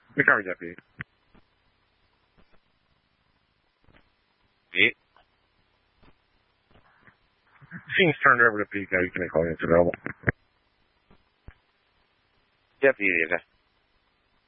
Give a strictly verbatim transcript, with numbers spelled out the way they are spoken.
The car deputy. Pete? Scene's turned over to Pete. Now you can call me. It's available. Deputy,